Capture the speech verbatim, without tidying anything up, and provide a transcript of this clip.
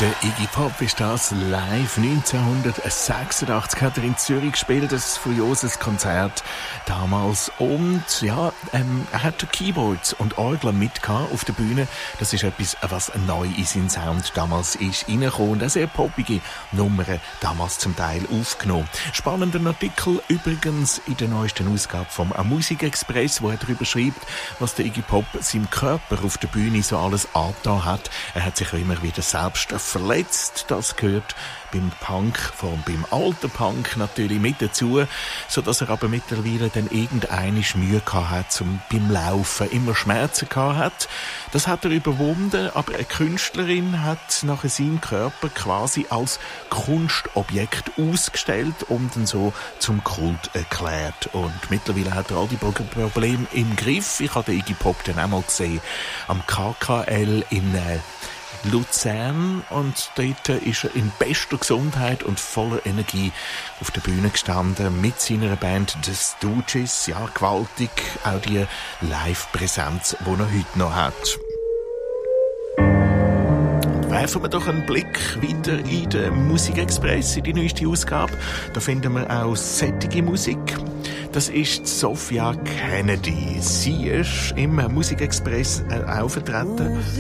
Der Iggy Pop ist das live neunzehnhundertsechsundachtzig hat er in Zürich gespielt, ein furioses Konzert damals. Und ja, ähm, er hatte Keyboards und Orgel mit auf der Bühne. Das ist etwas, was neu in seinen Sound damals ist reingekommen. Und eine sehr poppige Nummern damals zum Teil aufgenommen. Spannender Artikel übrigens in der neuesten Ausgabe vom Musikexpress, wo er darüber schreibt, was der Iggy Pop seinem Körper auf der Bühne so alles angetan hat. Er hat sich immer wieder selbst verletzt. Das gehört beim Punk, vor allem beim alten Punk natürlich mit dazu, so dass er aber mittlerweile dann irgendeine Mühe gehabt hat, zum beim Laufen immer Schmerzen gehabt hat. Das hat er überwunden, aber eine Künstlerin hat nachher seinen Körper quasi als Kunstobjekt ausgestellt und dann so zum Kult erklärt. Und mittlerweile hat er all die Probleme im Griff. Ich habe den Iggy Pop dann auch mal gesehen am K K L in äh, Luzern, und dort ist er in bester Gesundheit und voller Energie auf der Bühne gestanden mit seiner Band The Stooges. Ja, gewaltig, auch die Live-Präsenz, die er heute noch hat. Und werfen wir doch einen Blick weiter in den Musikexpress, in die neueste Ausgabe. Da finden wir auch sättige Musik. Das ist Sophia Kennedy. Sie ist im Musikexpress auch vertreten.